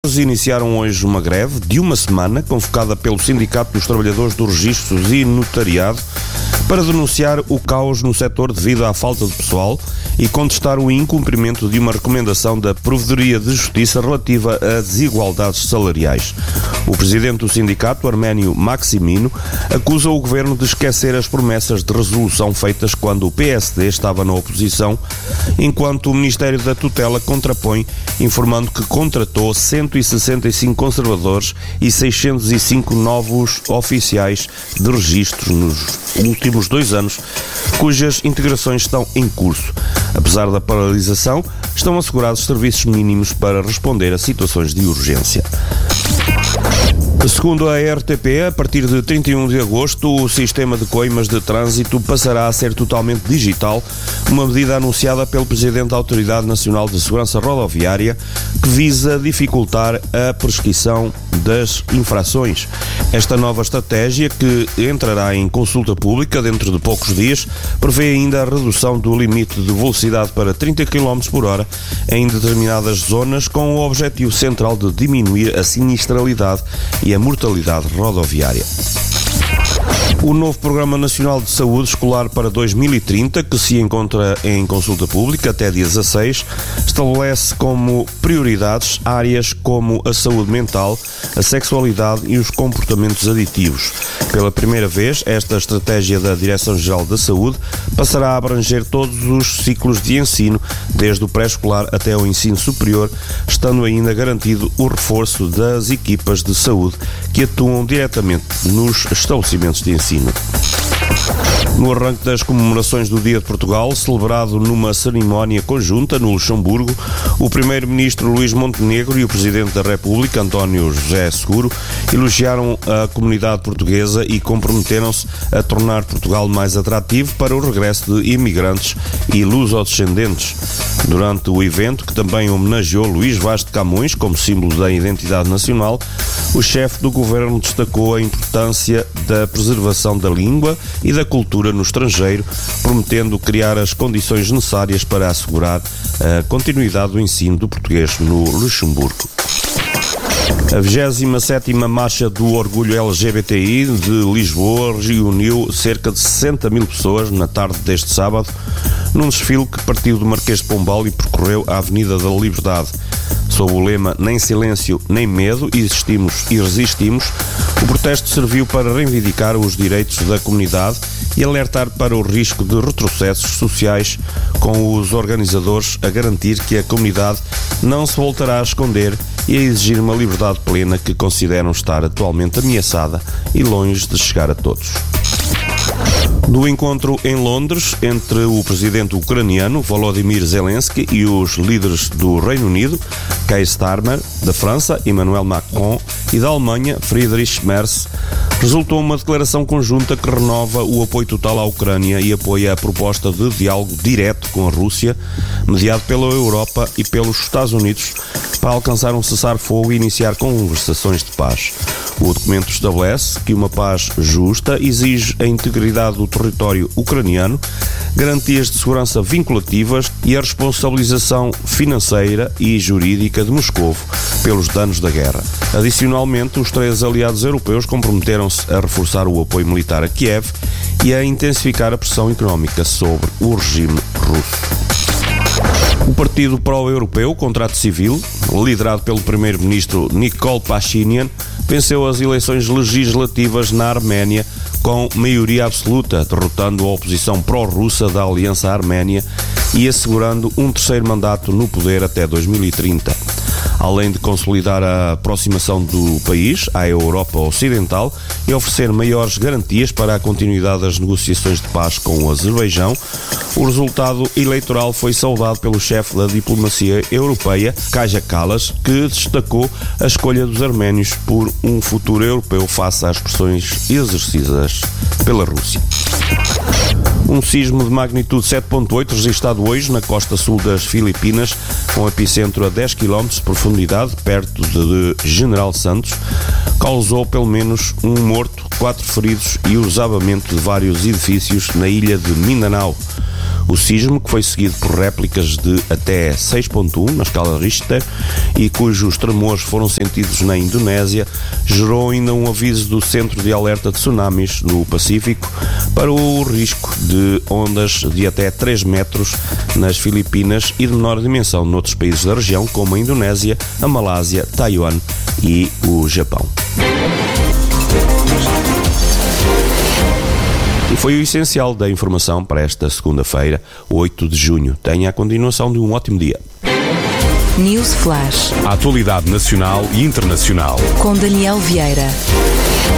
iniciaram hoje uma greve de uma semana, convocada pelo Sindicato dos Trabalhadores dos Registros e Notariado, para denunciar o caos no setor devido à falta de pessoal e contestar o incumprimento de uma recomendação da Provedoria de Justiça relativa a desigualdades salariais. O presidente do sindicato, Arménio Maximino, acusa o governo de esquecer as promessas de resolução feitas quando o PSD estava na oposição, enquanto o Ministério da Tutela contrapõe, informando que contratou 165 conservadores e 605 novos oficiais de registros nos últimos 2 anos, cujas integrações estão em curso. Apesar da paralisação, estão assegurados serviços mínimos para responder a situações de urgência. Segundo a RTP, a partir de 31 de agosto, o sistema de coimas de trânsito passará a ser totalmente digital, uma medida anunciada pelo Presidente da Autoridade Nacional de Segurança Rodoviária, que visa dificultar a prescrição das infrações. Esta nova estratégia, que entrará em consulta pública dentro de poucos dias, prevê ainda a redução do limite de velocidade para 30 km por hora em determinadas zonas, com o objetivo central de diminuir a sinistralidade e a mortalidade rodoviária. O novo Programa Nacional de Saúde Escolar para 2030, que se encontra em consulta pública até dia 16, estabelece como prioridades áreas como a saúde mental, a sexualidade e os comportamentos aditivos. Pela primeira vez, esta estratégia da Direção-Geral da Saúde passará a abranger todos os ciclos de ensino, desde o pré-escolar até o ensino superior, estando ainda garantido o reforço das equipas de saúde que atuam diretamente nos estabelecimentos de ensino. No arranque das comemorações do Dia de Portugal, celebrado numa cerimónia conjunta no Luxemburgo, o primeiro-ministro Luís Montenegro e o presidente da República, António José Seguro, elogiaram a comunidade portuguesa e comprometeram-se a tornar Portugal mais atrativo para o regresso de imigrantes e lusodescendentes. Durante o evento, que também homenageou Luís Vaz de Camões como símbolo da identidade nacional, o chefe do governo destacou a importância da preservação da língua e da cultura no estrangeiro, prometendo criar as condições necessárias para assegurar a continuidade do ensino do português no Luxemburgo. A 27ª Marcha do Orgulho LGBTI de Lisboa reuniu cerca de 60 mil pessoas na tarde deste sábado, num desfile que partiu do Marquês de Pombal e percorreu a Avenida da Liberdade. Sob o lema "Nem silêncio, nem medo, existimos e resistimos", o protesto serviu para reivindicar os direitos da comunidade e alertar para o risco de retrocessos sociais, com os organizadores a garantir que a comunidade não se voltará a esconder e a exigir uma liberdade plena que consideram estar atualmente ameaçada e longe de chegar a todos. Do encontro em Londres entre o presidente ucraniano Volodymyr Zelensky e os líderes do Reino Unido, Keir Starmer, da França, Emmanuel Macron, e da Alemanha, Friedrich Merz, resultou uma declaração conjunta que renova o apoio total à Ucrânia e apoia a proposta de diálogo direto com a Rússia, mediado pela Europa e pelos Estados Unidos, para alcançar um cessar-fogo e iniciar conversações de paz. O documento estabelece que uma paz justa exige a integridade do território ucraniano, garantias de segurança vinculativas e a responsabilização financeira e jurídica de Moscovo pelos danos da guerra. Adicionalmente, os 3 aliados europeus comprometeram-se a reforçar o apoio militar a Kiev e a intensificar a pressão económica sobre o regime russo. O Partido Pró-Europeu Contrato Civil, liderado pelo primeiro-ministro Nikol Pashinyan, venceu as eleições legislativas na Arménia com maioria absoluta, derrotando a oposição pró-russa da Aliança Arménia e assegurando um 3º mandato no poder até 2030. Além de consolidar a aproximação do país à Europa Ocidental e oferecer maiores garantias para a continuidade das negociações de paz com o Azerbaijão, o resultado eleitoral foi saudado pelo chefe da diplomacia europeia, Kaja Kallas, que destacou a escolha dos arménios por um futuro europeu face às pressões exercidas pela Rússia. Um sismo de magnitude 7.8 registrado hoje na costa sul das Filipinas, com epicentro a 10 km de profundidade, perto de General Santos, causou pelo menos um morto, 4 feridos e o desabamento de vários edifícios na ilha de Mindanao. O sismo, que foi seguido por réplicas de até 6.1 na escala Richter e cujos tremores foram sentidos na Indonésia, gerou ainda um aviso do Centro de Alerta de Tsunamis no Pacífico para o risco de ondas de até 3 metros nas Filipinas e de menor dimensão noutros países da região, como a Indonésia, a Malásia, Taiwan e o Japão. E foi o essencial da informação para esta segunda-feira, 8 de junho. Tenha a continuação de um ótimo dia. News Flash. A atualidade nacional e internacional. Com Daniel Vieira.